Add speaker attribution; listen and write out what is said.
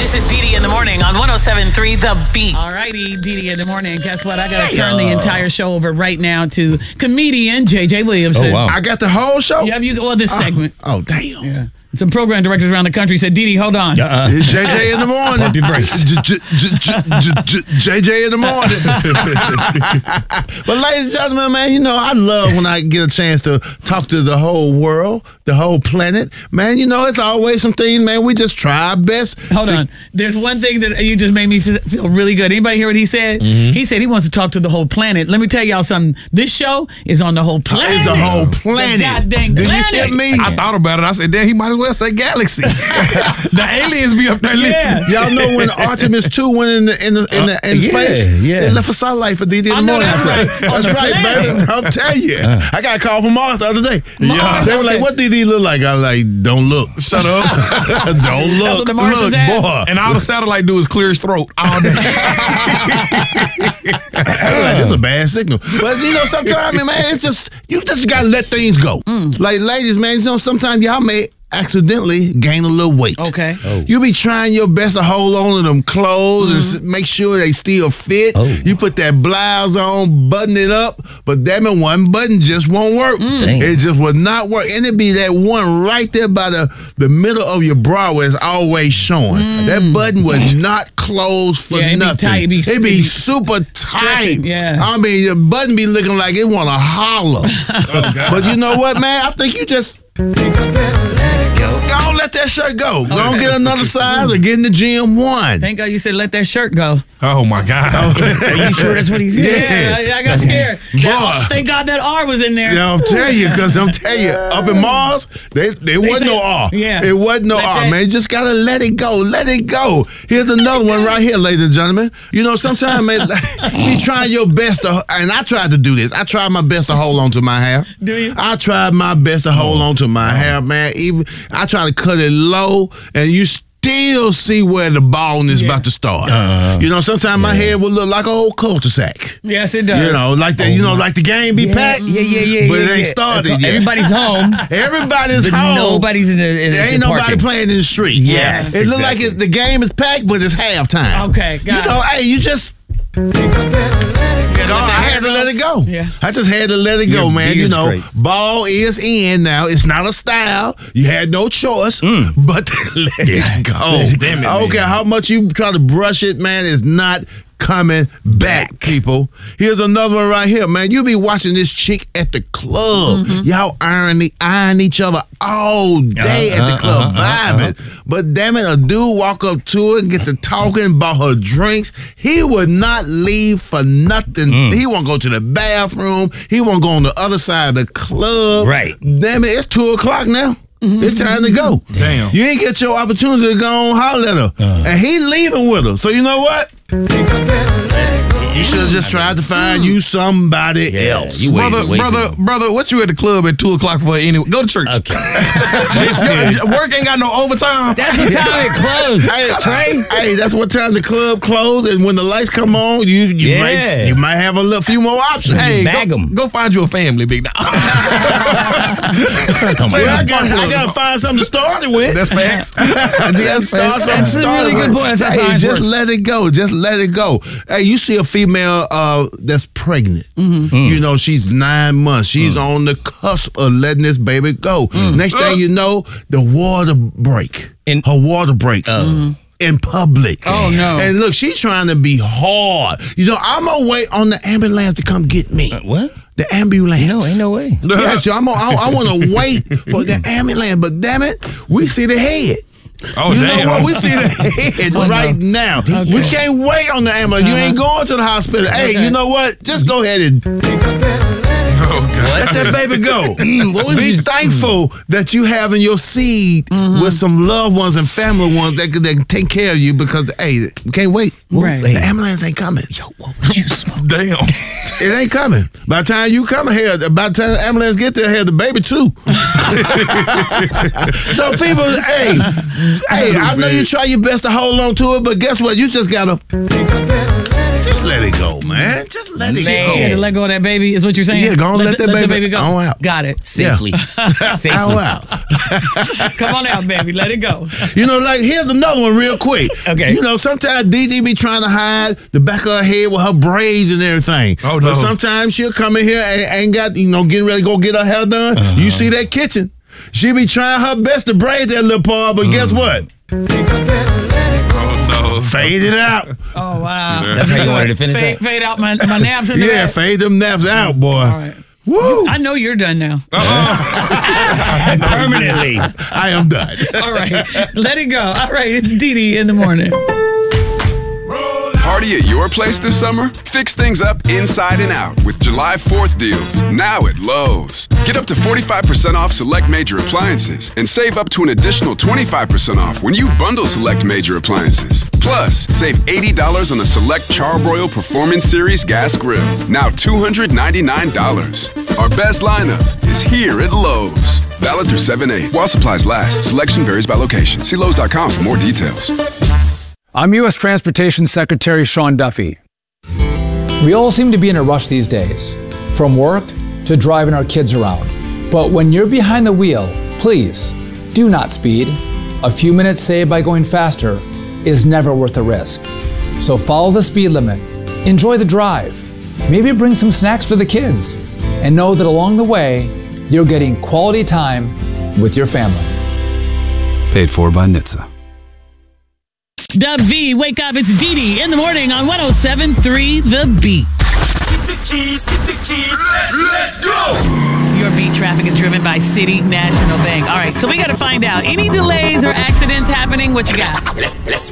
Speaker 1: This is Dee in the morning on 107.3 The Beat.
Speaker 2: All righty, Dee in the morning. Guess what? I got to turn the entire show over right now to comedian J.J. Williamson.
Speaker 3: Oh, wow.
Speaker 4: I got the whole show?
Speaker 2: Yeah, this segment.
Speaker 4: Oh, damn.
Speaker 2: Yeah. Some program directors around the country said, Dee, hold on.
Speaker 4: It's JJ in the morning.
Speaker 3: Pump your brakes.
Speaker 4: JJ in the morning. But ladies and gentlemen, man, you know, I love when I get a chance to talk to the whole world, the whole planet. Man, you know, it's always some things, man, we just try our best.
Speaker 2: Hold on. There's one thing that you just made me feel really good. Anybody hear what he said?
Speaker 4: Mm-hmm.
Speaker 2: He said he wants to talk to the whole planet. Let me tell y'all something. This show is on the whole planet.
Speaker 4: It's the whole planet.
Speaker 2: The goddamn
Speaker 4: Do you
Speaker 2: planet.
Speaker 4: hear me?
Speaker 3: I thought about it. I said, damn, he might as well say galaxy. The aliens be up there listening.
Speaker 4: Y'all know when Artemis 2 went in space?
Speaker 3: Yeah.
Speaker 4: They left a satellite for DD in the
Speaker 2: I know
Speaker 4: morning.
Speaker 2: that's right.
Speaker 4: That's right, baby. I'm telling you. I got a call from Mars the other day.
Speaker 3: Yeah.
Speaker 4: They were like, what DD look like? I was like, don't look.
Speaker 3: Shut up.
Speaker 4: Don't look.
Speaker 2: what the Martians
Speaker 4: Look,
Speaker 2: had?
Speaker 4: boy.
Speaker 3: And all the satellite do is clear his throat all day.
Speaker 4: I was like, this is a bad signal. But you know, sometimes, man, it's just, you just gotta let things go. Like, ladies, man, you know, sometimes y'all may accidentally gain a little weight.
Speaker 2: Okay.
Speaker 4: You be trying your best to hold on to them clothes and make sure they still fit. You put that blouse on, button it up, but damn it, one button just won't work. It just would not work. And it be that one right there by the middle of your bra where it's always showing. That button would not close for
Speaker 2: Yeah, it'd be
Speaker 4: nothing.
Speaker 2: tight. It'd be
Speaker 4: super tight.
Speaker 2: stretching, yeah.
Speaker 4: I mean, your button be looking like it want to holler. But you know what, man? I think you just Go let that shirt go. Go on, get another size or get in the gym one.
Speaker 2: Thank God you said let that shirt go.
Speaker 3: Oh, my God.
Speaker 2: Are you sure that's what he said? Yeah, I got scared.
Speaker 4: Boy.
Speaker 2: Thank God that R was in there.
Speaker 4: Yeah, I'm telling you, because I'm telling you, up in Mars, there wasn't
Speaker 2: said-
Speaker 4: no R.
Speaker 2: yeah.
Speaker 4: It wasn't no
Speaker 2: Let
Speaker 4: R,
Speaker 2: that-
Speaker 4: man. You just got to let it go. Let it go. Here's another one right here, ladies and gentlemen. You know, sometimes, man, you trying your best to, and I tried to do this. I tried my best to hold on to my hair.
Speaker 2: Do you?
Speaker 4: I tried my best to hold on to my hair, man. Even I try to cut it low, and you still see where the baldness is about to start. You know, sometimes my head will look like a whole cul-de-sac.
Speaker 2: Yes, it does.
Speaker 4: You know, like that. like the game be packed.
Speaker 2: Yeah.
Speaker 4: But it ain't started yet.
Speaker 5: Everybody's home.
Speaker 4: Everybody's
Speaker 5: But
Speaker 4: home.
Speaker 5: nobody's in the
Speaker 4: There ain't nobody
Speaker 5: parking.
Speaker 4: playing in the street.
Speaker 5: Yes,
Speaker 4: It look like the game is packed, but it's halftime.
Speaker 2: Okay, got
Speaker 4: You know,
Speaker 2: it.
Speaker 4: hey, you just. I had to let it go.
Speaker 2: Yeah.
Speaker 4: I just had to let it go, man. You
Speaker 5: beard's
Speaker 4: know,
Speaker 5: great.
Speaker 4: ball is in now. It's not a style. You had no choice, but let it go.
Speaker 3: Damn it,
Speaker 4: I don't
Speaker 3: man.
Speaker 4: care how much you try to brush it, man. It's not coming back, people. Here's another one right here, man. You be watching this chick at the club. Y'all eyeing each other all day at the club, vibing. But damn it, a dude walk up to her and get to talking, bought her drinks. He would not leave for nothing. He won't go to the bathroom. He won't go on the other side of the club.
Speaker 5: Right.
Speaker 4: Damn it, it's 2:00 now. It's time to go.
Speaker 3: Damn.
Speaker 4: You ain't get your opportunity to go on holler at her. And he leaving with her. So you know what? You should have just tried to find you somebody else.
Speaker 5: You waited way too
Speaker 3: Brother, what you at the club at 2:00 for anyway? Go to church.
Speaker 5: Okay.
Speaker 3: Work ain't got no overtime.
Speaker 5: That's the time it closed.
Speaker 4: Hey, that's what time the club closed, and when the lights come on, you might have a few more options.
Speaker 3: Hey,
Speaker 5: bag 'em.
Speaker 3: go find you a family, big dog.
Speaker 4: I gotta find something to start it with.
Speaker 3: That's facts.
Speaker 4: That's
Speaker 5: That's a really good point. That's how
Speaker 4: Hey,
Speaker 5: science
Speaker 4: just
Speaker 5: works.
Speaker 4: let it go. Just let it go. Hey, you see a female that's pregnant. You know, she's 9 months. She's on the cusp of letting this baby go. Next thing you know, the water break. Her water break. In public.
Speaker 2: Oh, no.
Speaker 4: And look, she's trying to be hard. You know, I'm gonna wait on the ambulance to come get me.
Speaker 5: What?
Speaker 4: The ambulance.
Speaker 5: No, ain't no way.
Speaker 4: Yeah, so I want to wait for the ambulance, but damn it, we see the head.
Speaker 3: Oh,
Speaker 4: You
Speaker 3: damn.
Speaker 4: know what? We see the head right now. We can't wait on the ambulance. You ain't going to the hospital. Hey, you know what? Just go ahead and
Speaker 3: Oh, God.
Speaker 4: let that baby go.
Speaker 5: What was
Speaker 4: Be
Speaker 5: you-
Speaker 4: thankful that you have in your seed with some loved ones and family ones that can take care of you because, hey, we can't wait.
Speaker 2: Right.
Speaker 4: The ambulance ain't coming.
Speaker 5: What was you smoking?
Speaker 3: Damn.
Speaker 4: It ain't coming. By the time you come here, by the time the ambulance get there, have the baby too. So people, hey, I know you try your best to hold on to it, but guess what? You just gotta Just let it go, man. Just let it
Speaker 5: Man.
Speaker 4: go.
Speaker 2: She had to let go of that baby, is what you're saying?
Speaker 4: Yeah, go on, let that
Speaker 2: the
Speaker 4: baby
Speaker 2: go.
Speaker 4: on out.
Speaker 2: Got it.
Speaker 5: Safely. Safely.
Speaker 4: Out.
Speaker 2: Come on out, baby. Let it go.
Speaker 4: You know, like, here's another one real quick.
Speaker 5: Okay.
Speaker 4: You know, sometimes DG be trying to hide the back of her head with her braids and everything.
Speaker 3: Oh, no.
Speaker 4: But sometimes she'll come in here and ain't got, getting ready to go get her hair done. You see that kitchen. She be trying her best to braid that little part, but guess what?
Speaker 3: Oh, no.
Speaker 4: Fade it out.
Speaker 2: Oh, wow.
Speaker 5: That's how you wanted to finish
Speaker 2: Fade,
Speaker 5: that?
Speaker 2: fade out my naps in the
Speaker 4: Yeah,
Speaker 2: back.
Speaker 4: fade them naps out, boy.
Speaker 2: All right.
Speaker 4: Woo!
Speaker 2: I know you're done now.
Speaker 5: Permanently.
Speaker 4: I am done.
Speaker 2: All right. Let it go. All right. It's Dee Dee in the morning.
Speaker 6: Party at your place this summer? Fix things up inside and out with July 4th deals now at Lowe's. Get up to 45% off select major appliances and save up to an additional 25% off when you bundle select major appliances. Plus, save $80 on a select Charbroil Performance Series gas grill, now $299. Our best lineup is here at Lowe's. Valid through 7/8 while supplies last. Selection varies by location. See Lowe's.com for more details.
Speaker 7: I'm U.S. Transportation Secretary Sean Duffy.
Speaker 8: We all seem to be in a rush these days, from work to driving our kids around. But when you're behind the wheel, please do not speed. A few minutes saved by going faster is never worth the risk. So follow the speed limit, enjoy the drive, maybe bring some snacks for the kids, and know that along the way, you're getting quality time with your family.
Speaker 9: Paid for by NHTSA.
Speaker 2: Dub V, wake up. It's Dee Dee in the morning on 107.3 The Beat.
Speaker 10: Get the keys, let's go!
Speaker 2: Your beat traffic is driven by City National Bank. All right, so we got to find out. Any delays or accidents happening? What you got?
Speaker 10: Let's